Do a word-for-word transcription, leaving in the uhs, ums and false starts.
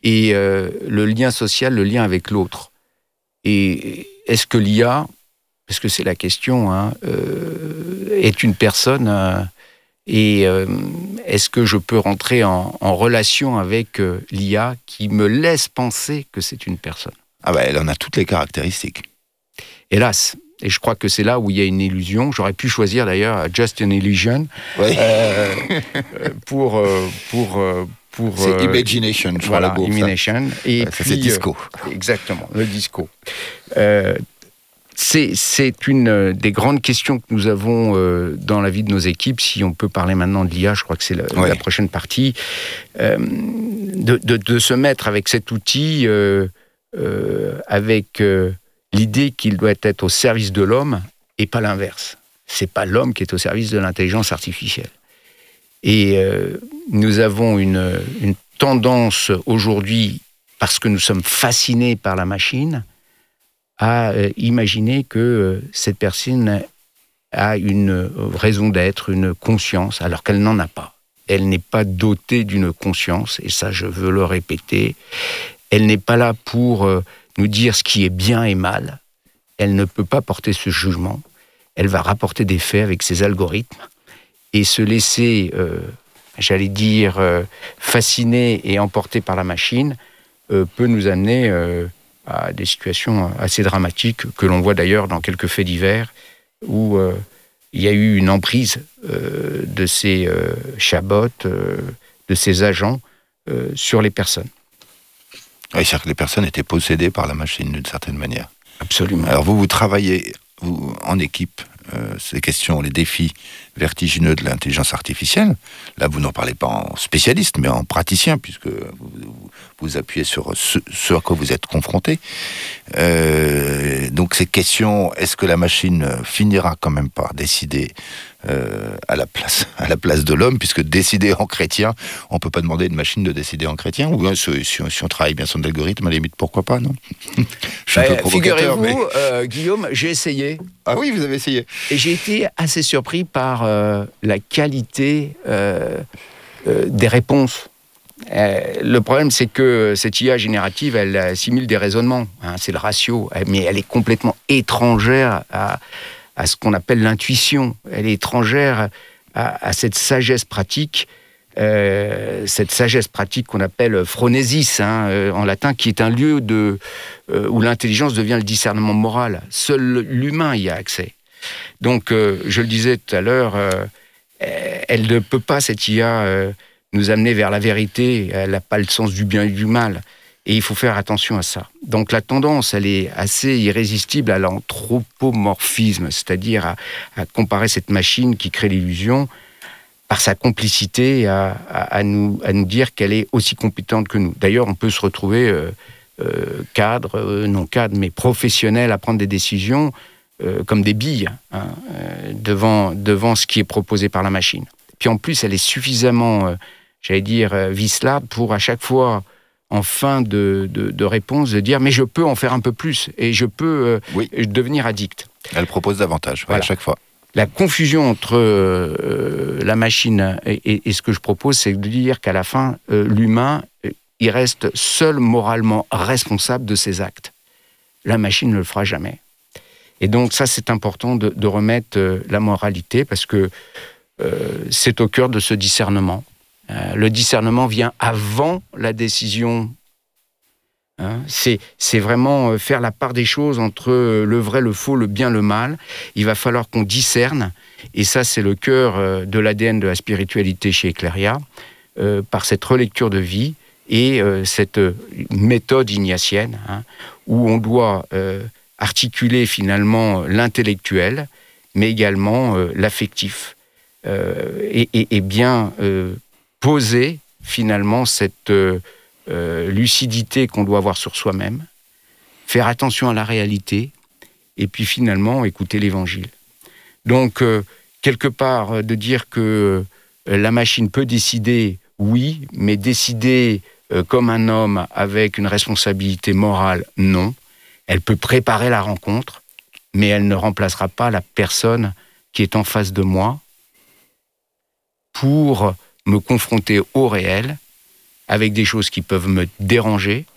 et euh, le lien social, le lien avec l'autre. Et est-ce que l'I A, parce que c'est la question, hein, euh, est une personne euh, et euh, est-ce que je peux rentrer en, en relation avec euh, l'I A qui me laisse penser que c'est une personne? Ah bah, elle en a toutes les caractéristiques. Hélas. Et je crois que c'est là où il y a une illusion. J'aurais pu choisir d'ailleurs Just an Illusion oui. euh, pour... Euh, pour euh, Pour, c'est euh, Imagination, je voilà, crois, le groupe, Imagination. ça. Et ouais, puis, ça, c'est disco. Euh, exactement, le disco. Euh, c'est, c'est une des grandes questions que nous avons euh, dans la vie de nos équipes. Si on peut parler maintenant de l'I A, je crois que c'est la, ouais. la prochaine partie. Euh, de, de, de se mettre avec cet outil, euh, euh, avec euh, l'idée qu'il doit être au service de l'homme et pas l'inverse. C'est pas l'homme qui est au service de l'intelligence artificielle. Et euh, nous avons une, une tendance aujourd'hui, parce que nous sommes fascinés par la machine, à euh, imaginer que euh, cette personne a une raison d'être, une conscience, alors qu'elle n'en a pas. Elle n'est pas dotée d'une conscience, et ça je veux le répéter. Elle n'est pas là pour euh, nous dire ce qui est bien et mal. Elle ne peut pas porter ce jugement. Elle va rapporter des faits avec ses algorithmes. Et se laisser, euh, j'allais dire, euh, fasciner et emporter par la machine euh, peut nous amener euh, à des situations assez dramatiques que l'on voit d'ailleurs dans quelques faits divers où euh, il y a eu une emprise euh, de ces euh, chabots, euh, de ces agents euh, sur les personnes. Oui, c'est-à-dire que les personnes étaient possédées par la machine d'une certaine manière. Absolument. Alors vous, vous travaillez vous, en équipe. Euh, ces questions, les défis vertigineux de l'intelligence artificielle. Là, vous n'en parlez pas en spécialiste, mais en praticien, puisque vous vous, vous appuyez sur ce, ce à quoi vous êtes confronté. Euh, donc, ces questions, est-ce que la machine finira quand même par décider euh, à la place, à la place de l'homme, puisque décider en chrétien, on ne peut pas demander à une machine de décider en chrétien, ou bien, si, si, on, si on travaille bien son algorithme, à la limite, pourquoi pas, non? Je suis bah, un peu provocateur, figurez-vous, mais... euh, Guillaume, j'ai essayé. Ah oui, vous avez essayé. Et j'ai été assez surpris par euh, la qualité euh, euh, des réponses. Euh, le problème, c'est que cette I A générative, elle assimile des raisonnements. Hein, c'est le ratio. Mais elle est complètement étrangère à, à ce qu'on appelle l'intuition. Elle est étrangère à, à cette sagesse pratique. Euh, cette sagesse pratique qu'on appelle phronésis, hein, euh, en latin, qui est un lieu de, euh, où l'intelligence devient le discernement moral. Seul l'humain y a accès. Donc, euh, je le disais tout à l'heure, euh, elle ne peut pas, cette I A, euh, nous amener vers la vérité. Elle n'a pas le sens du bien et du mal. Et il faut faire attention à ça. Donc, la tendance, elle est assez irrésistible à l'anthropomorphisme, c'est-à-dire à, à comparer cette machine qui crée l'illusion par sa complicité à, à, à, nous, à nous dire qu'elle est aussi compétente que nous. D'ailleurs, on peut se retrouver euh, euh, cadre, euh, non cadre, mais professionnel à prendre des décisions euh, comme des billes hein, euh, devant, devant ce qui est proposé par la machine. Puis en plus, elle est suffisamment, euh, j'allais dire, euh, vicelable pour à chaque fois, en fin de, de, de réponse, de dire « mais je peux en faire un peu plus et je peux euh, oui. devenir addict ». Elle propose davantage, voilà. À chaque fois. La confusion entre euh, la machine et, et, et ce que je propose, c'est de dire qu'à la fin, euh, l'humain, il reste seul moralement responsable de ses actes. La machine ne le fera jamais. Et donc ça, c'est important de, de remettre euh, la moralité parce que euh, c'est au cœur de ce discernement. Euh, le discernement vient avant la décision. Hein, c'est, c'est vraiment faire la part des choses entre le vrai, le faux, le bien, le mal. Il va falloir qu'on discerne, et ça c'est le cœur de l'A D N de la spiritualité chez Eclaria, euh, par cette relecture de vie et euh, cette méthode ignatienne, hein, où on doit euh, articuler finalement l'intellectuel, mais également euh, l'affectif, euh, et, et, et bien euh, poser finalement cette... Euh, Euh, lucidité qu'on doit avoir sur soi-même, faire attention à la réalité, et puis finalement écouter l'évangile. Donc, euh, quelque part, euh, de dire que euh, la machine peut décider, oui, mais décider euh, comme un homme avec une responsabilité morale, non. Elle peut préparer la rencontre, mais elle ne remplacera pas la personne qui est en face de moi pour me confronter au réel, avec des choses qui peuvent me déranger,